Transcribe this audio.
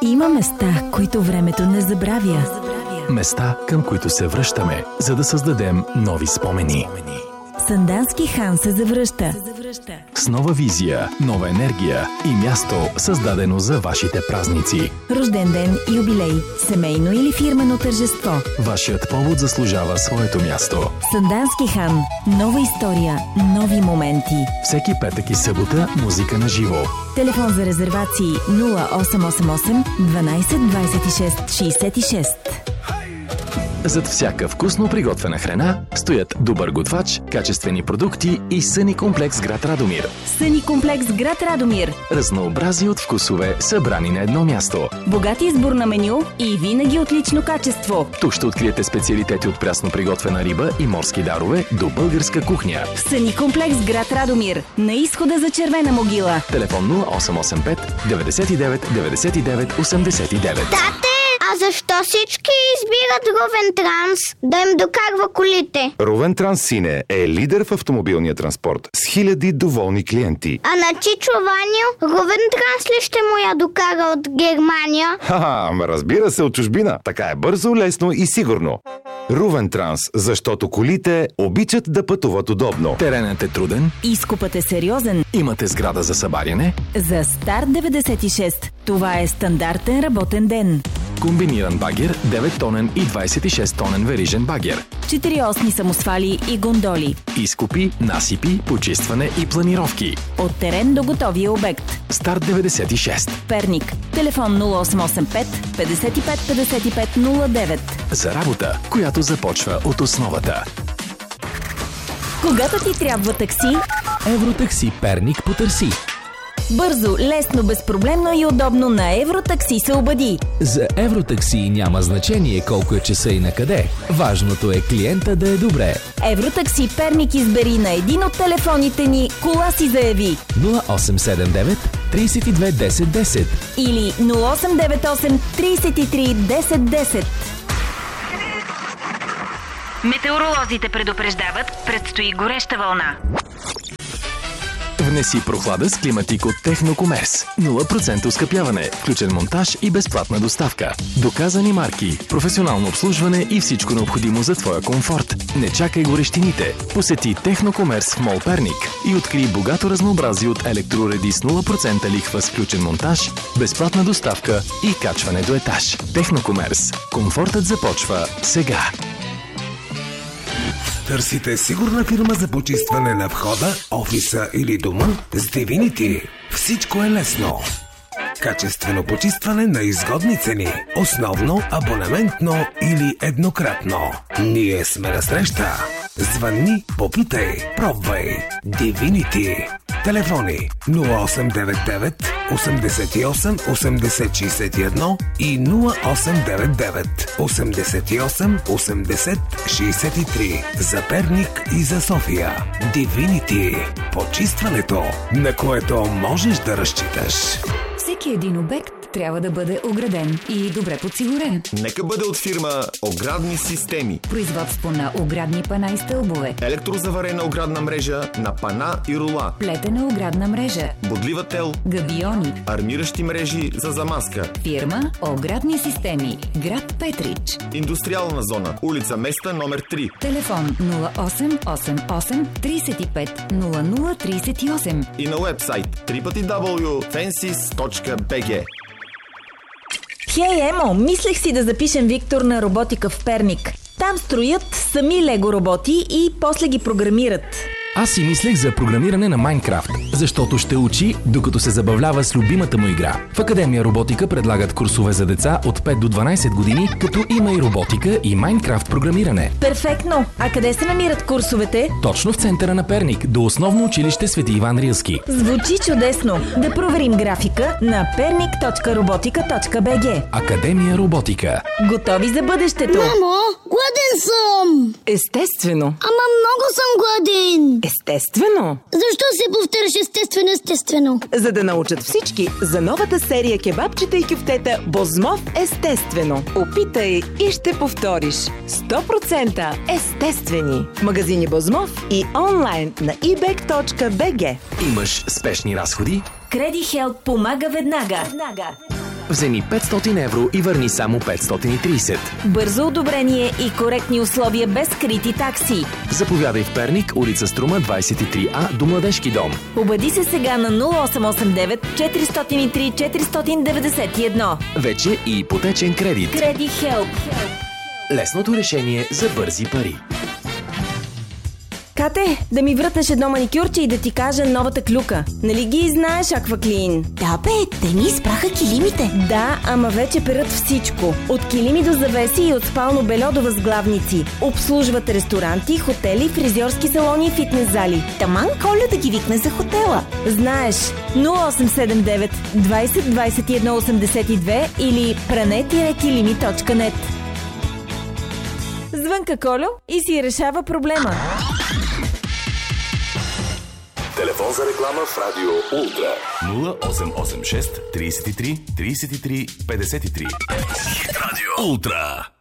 Има места, които времето не забравя. Места, към които се връщаме, за да създадем нови спомени. Сандански хан се завръща. С нова визия, нова енергия и място, създадено за вашите празници. Рожден ден, юбилей, семейно или фирмено тържество. Вашият повод заслужава своето място. Сандански хан. Нова история, нови моменти. Всеки петък и събота музика на живо. Телефон за резервации 0888 12 26 66. Зад всяка вкусно приготвена храна стоят добър готвач, качествени продукти и Съни комплекс град Радомир. Съни комплекс град Радомир. Разнообразие от вкусове, събрани на едно място. Богат избор на меню и винаги отлично качество. Тук ще откриете специалитети от прясно приготвена риба и морски дарове до българска кухня. Съни комплекс град Радомир. На изхода за Червена могила. Телефон 0885 99 99 89. Тате, а защо всички избират Ровен Транс да им докарва колите? Ровен Транс Сине е лидер в автомобилния транспорт с хиляди доволни клиенти. А на Чичо Ваню Ровен Транс ли ще му я докара от Германия? Ха-ха, разбира се, от чужбина. Така е бързо, лесно и сигурно. Ровен Транс, защото колите обичат да пътуват удобно. Теренът е труден. Изкупът е сериозен. Имате сграда за събаряне. За Старт 96 това е стандартен работен ден. Комбиниран багер, 9-тонен и 26-тонен верижен багер. 4-осни самосвали и гондоли. Изкупи, насипи, почистване и планировки. От терен до готовия обект. Старт 96. Перник. Телефон 0885 55 55 09. За работа, която започва от основата. Когато ти трябва такси, Евротакси Перник потърси. бързо, лесно, безпроблемно и удобно на Евротакси се обади. За Евротакси няма значение колко е часа и на къде. Важното е клиента да е добре. Евротакси Перник избери на един от телефоните ни, кола си заяви. 0879 32 10 10 Или 0898 33 10 10. Метеоролозите предупреждават, предстои гореща вълна. Внеси прохлада с климатик от Технокомерс. 0% оскъпяване, включен монтаж и безплатна доставка. Доказани марки, професионално обслужване и всичко необходимо за твоя комфорт. Не чакай горещините. Посети Технокомерс в Мол Перник и открий богато разнообразие от електроуреди с 0% лихва с включен монтаж, безплатна доставка и качване до етаж. Технокомерс. Комфортът започва сега. Търсите сигурна фирма за почистване на входа, офиса или дома с Divinity. Всичко е лесно. Качествено почистване на изгодни цени. Основно, абонаментно или еднократно. Ние сме на среща. Звънни, попитай, пробвай. Divinity. Телефони 0899 88 80 61 и 0899 88 80 63. За Перник и за София. Divinity. Почистването, на което можеш да разчиташ. Всеки един обект трябва да бъде ограден и добре подсигурен. Нека бъде от фирма Оградни системи. Производство на оградни пана и стълбове. Електрозаварена оградна мрежа на пана и рула. Плетена оградна мрежа. Бодлива тел. Габиони. Армиращи мрежи за замазка. Фирма Оградни системи. Град Петрич. Индустриална зона. Улица Места номер 3. Телефон 0888 35 00 38. И на уебсайт www.fensis.bg. Хей, Емо, мислех си да запишем Виктор на роботика в Перник. Там строят сами лего роботи и после ги програмират. Аз си мислех за програмиране на Майнкрафт, защото ще учи, докато се забавлява с любимата му игра. В Академия Роботика предлагат курсове за деца от 5 до 12 години, като има и роботика и Майнкрафт програмиране. Перфектно! А къде се намират курсовете? Точно в центъра на Перник, до основно училище Свети Иван Рилски. Звучи чудесно! Да проверим графика на pernik.robotica.bg. Академия Роботика. Готови за бъдещето! Мамо, гладен съм! Естествено! Ама много съм гладен! Естествено! Защо се повтаряш естествено? За да научат всички за новата серия кебабчета и кюфтета Бозмов естествено. Опитай и ще повториш. 100% естествени. В магазини Бозмов и онлайн на ebay.bg. Имаш спешни разходи? Креди Хелп помага веднага. Вземи 500 евро и върни само 530. Бързо одобрение и коректни условия без скрити такси. Заповядай в Перник, улица Струма, 23А, до Младежки дом. Обади се сега на 0889 403 491. Вече и ипотечен кредит. Кредит Хелп. Лесното решение за бързи пари. Кате, да ми вратнеш едно маникюрче и да ти кажа новата клюка. Нали ги знаеш, Акваклин? Да бе, те ни изпраха килимите. Да, ама вече перат всичко. От килими до завеси и от спално бельо до възглавници. Обслужват ресторанти, хотели, фризьорски салони и фитнес зали. Таман Коля да ги викне за хотела. Знаеш, 0879 20 21 82 или prane-kilimi.net. Звънка Колю и си решава проблема. Телефон за реклама в Радио Ултра 0886 33 33 53. Радио Ултра.